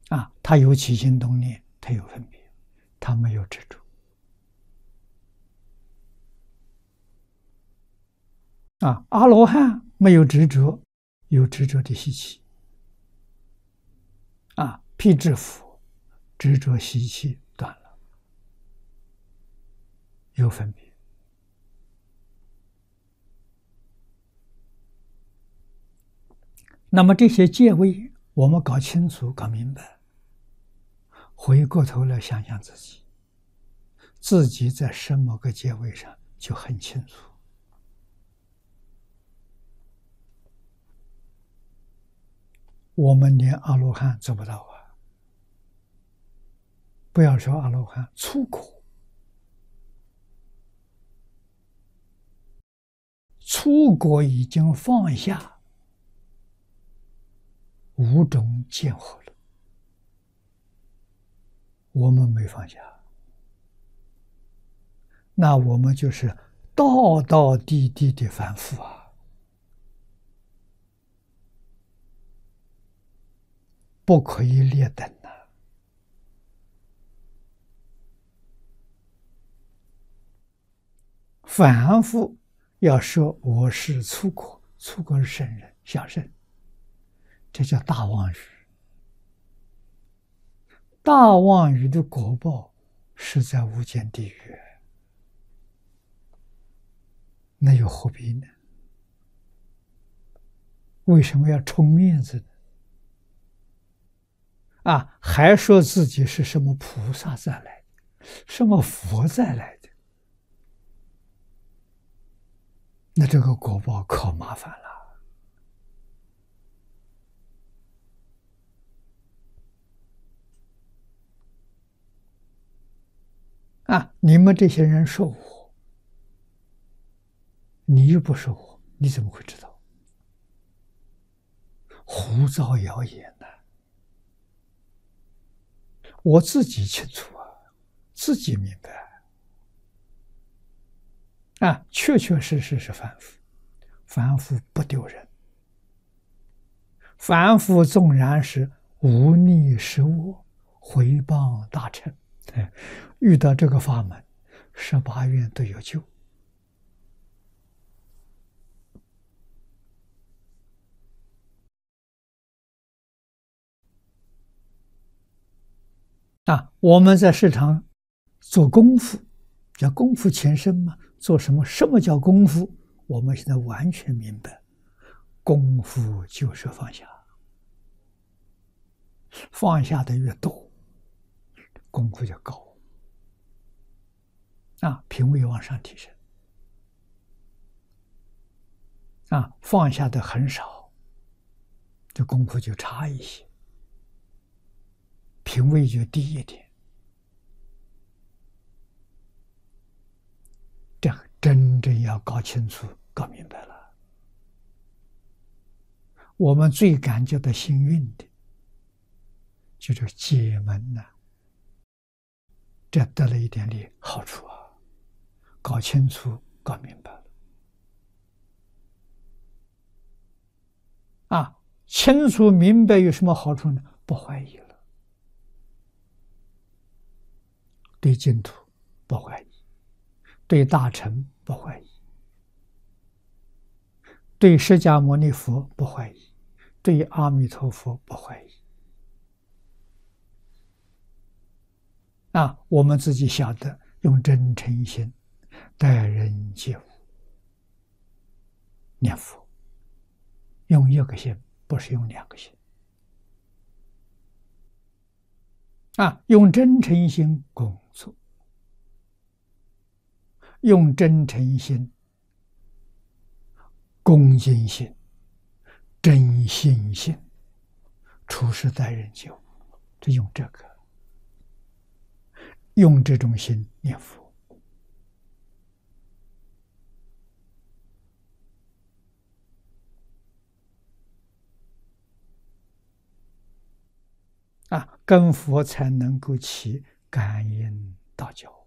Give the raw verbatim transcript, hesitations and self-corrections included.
啊，他有起心动念，他有分别，他没有执着。啊，阿罗汉没有执着，有执着的习气。啊，辟支佛执着习气断了，有分别。那么这些戒位，我们搞清楚、搞明白，回过头来想想自己，自己在什么个戒位上就很清楚。我们连阿罗汉做不到啊！不要说阿罗汉，出果，出果已经放下五种见惑了，我们没放下，那我们就是道道地地的凡夫啊！不可以劣等呐、啊！凡夫要说我是粗果，粗果是圣人、小圣，这叫大妄语。大妄语的果报是在无间地狱，那又何必呢？为什么要充面子呢？啊，还说自己是什么菩萨再来的，什么佛再来的，那这个果报可麻烦了。啊，你们这些人说我，你又不说我，你怎么会知道？胡造谣言呢、啊？我自己清楚啊，自己明白啊，确确实实是凡夫，凡夫不丢人，凡夫纵然是无逆失恶，回谤大乘，遇到这个法门，十八愿都有救。啊，我们在市场做功夫，叫功夫前身嘛。做什么？什么叫功夫？我们现在完全明白，功夫就是放下，放下的越多，功夫就高，啊，品位往上提升。啊，放下的很少，这功夫就差一些，品位就低一点。这样真正要搞清楚、搞明白了，我们最感觉到幸运的，就是解门呐、啊，这得了一点的好处啊，搞清楚、搞明白了。啊，清楚明白有什么好处呢？不怀疑了，对净土不怀疑，对大乘不怀疑，对释迦牟尼佛不怀疑，对阿弥陀佛不怀疑。啊，我们自己晓得，用真诚心待人接物，念佛，用一个心，不是用两个心。啊，用真诚心工作，用真诚心、恭敬心、真心心处事待人接物，就用这个，用这种心念佛。啊，跟佛才能够起感应道交。